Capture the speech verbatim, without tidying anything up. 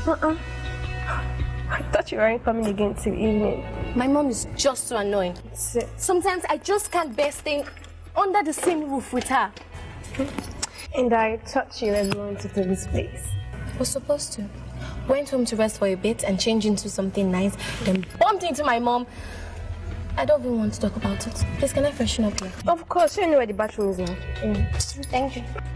Uh-uh. I thought you weren't coming again till evening. My mom is just so annoying. Sometimes I just can't bear staying under the same roof with her. And I thought you were going to this place. Was supposed to. Went home to rest for a bit and change into something nice, then bumped into my mom. I don't even want to talk about it. Please, can I freshen up here? Of course, you know where the bathroom is now. Mm. Thank you.